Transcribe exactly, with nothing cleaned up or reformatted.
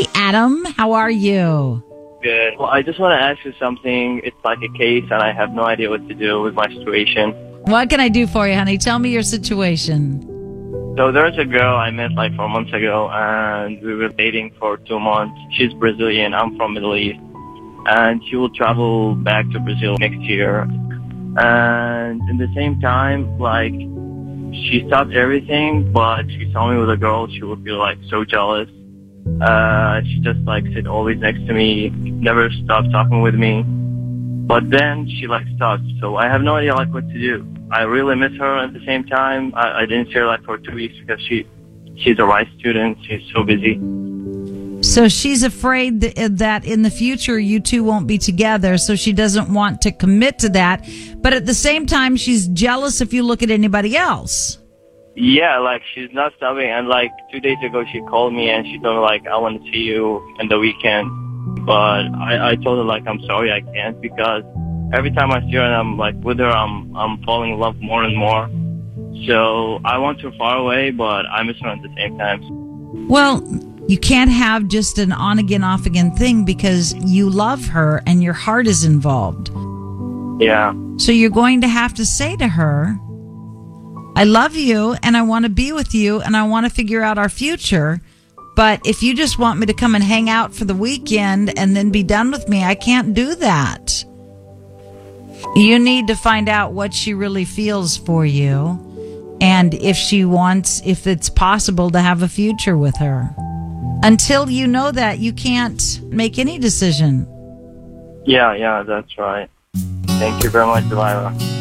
Hi, Adam. How are you? Good. Well, I just want to ask you something. It's like a case, and I have no idea what to do with my situation. What can I do for you, honey? Tell me your situation. So there's a girl I met like four months ago, and we were dating for two months. She's Brazilian. I'm from Middle East. And she will travel back to Brazil next year. And in the same time, like, she stopped everything, but she saw me with a girl. She would feel like so jealous. Uh, she just like sit always next to me, never stopped talking with me. But then she like stopped. So I have no idea like what to do. I really miss her. At the same time, I, I didn't see her like for two weeks because she she's a rice student. She's so busy. So she's afraid th- that in the future you two won't be together. So she doesn't want to commit to that. But at the same time, she's jealous if you look at anybody else. Yeah, like she's not stopping. And like two days ago, she called me and she told me like I want to see you in the weekend. But I, I told her like I'm sorry I can't, because every time I see her and I'm like with her, I'm I'm falling in love more and more. So I want her far away, but I miss her at the same time. Well, you can't have just an on again, off again thing because you love her and your heart is involved. Yeah. So you're going to have to say to her, I love you and I want to be with you and I want to figure out our future. But if you just want me to come and hang out for the weekend and then be done with me, I can't do that. You need to find out what she really feels for you and if she wants, if it's possible to have a future with her. Until you know that, you can't make any decision. Yeah, yeah, that's right. Thank you very much, Delilah.